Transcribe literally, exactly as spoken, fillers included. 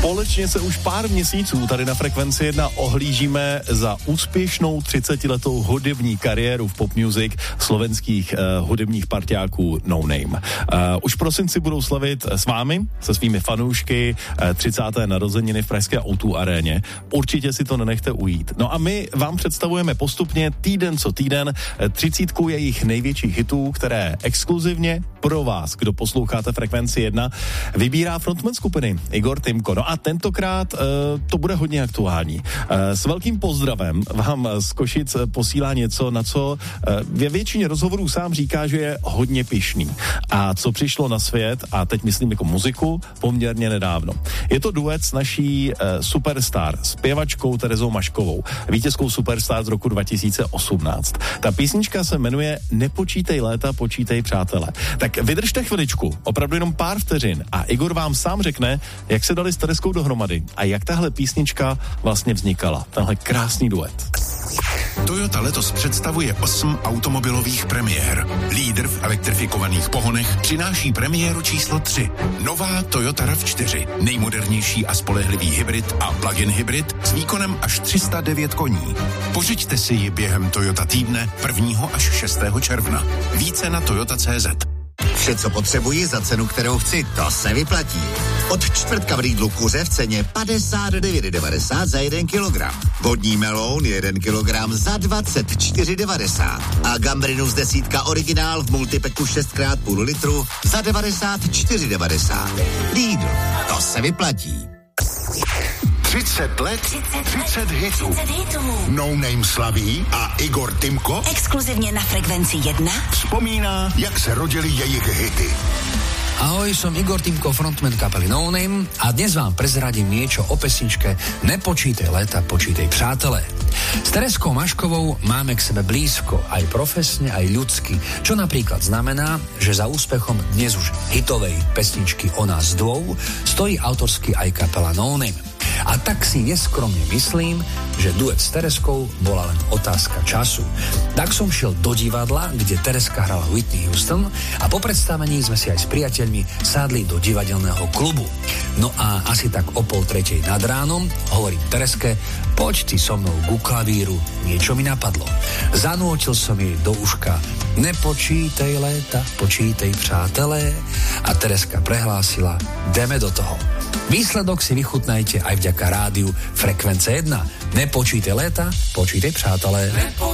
Společně se už pár měsíců tady na Frekvenci jedna ohlížíme za úspěšnou třicetiletou hudební kariéru v pop music slovenských uh, hudebních parťáků No Name. Uh, už v prosinci budou slavit s vámi, se svými fanoušky, uh, třicáté narozeniny v pražské ó dva aréně. Určitě si to nenechte ujít. No a my vám představujeme postupně týden co týden třicítku jejich největších hitů, které exkluzivně pro vás, kdo posloucháte Frekvenci jedna, vybírá frontman skupiny Igor Timko. No a tentokrát uh, to bude hodně aktuální. Uh, s velkým pozdravem vám z Košic posílá něco, na co uh, ve většině rozhovorů sám říká, že je hodně pyšný. A co přišlo na svět, a teď myslím jako muziku, poměrně nedávno. Je to duet s naší uh, superstar, zpěvačkou Terezou Maškovou, vítězkou Superstar z roku dva tisíce osmnáct. Ta písnička se jmenuje Nepočítej léta, počítej přátelé. Tak vydržte chviličku, opravdu jenom pár vteřin a Igor vám sám řekne, jak se dali s Terezkou dohromady a jak tahle písnička vlastně vznikala. Tenhle krásný duet. Toyota letos představuje osm automobilových premiér. Lídr v elektrifikovaných pohonech přináší premiéru číslo tři. Nová Toyota RAV čtyři. Nejmodernější a spolehlivý hybrid a plug-in hybrid s výkonem až tři sta devět koní. Pořiďte si ji během Toyota týdne prvního až šestého června. Více na toyota tečka cé zet. Vše, co potřebuji za cenu, kterou chci, to se vyplatí. Od čtvrtka v Lidlu kuře v ceně padesát devět devadesát za jeden kilogram. Vodní meloun jeden kilogram za dvacet čtyři devadesát. A gambrinus desítka originál v multipeku šest krát půl litru za devadesát čtyři devadesát. Lidl, to se vyplatí. třicet let, třicet hitů. No Name slaví a Igor Timko exkluzivně na Frekvenci jedna vzpomíná, jak se rodily jejich hity. Ahoj, som Igor Timko, frontman kapely No Name a dnes vám prezradím niečo o pesničke Nepočítaj léta, počítaj přátelé. S Terezkou Maškovou máme k sebe blízko, aj profesne, aj ľudsky, čo napríklad znamená, že za úspechom dnes už hitovej pesničky O nás dvou stojí autorsky aj kapela No Name. A tak si neskromne myslím, že duet s Terezkou bola len otázka času. Tak som šiel do divadla, kde Terezka hrala Whitney Houston a po predstavení sme si aj s priateľmi sadli do divadelného klubu. No a asi tak o pol tretej nad ránom hovorím Terezke, poď ty so mnou ku klavíru, niečo mi napadlo. Zanútil som jej do uška Nepočítaj léta, počítaj přátelé a Terezka prehlásila, jdeme do toho. Výsledok si vychutnajte aj vďaka rádiu Frekvence jedna. Nepočítaj léta, počítaj přátelé.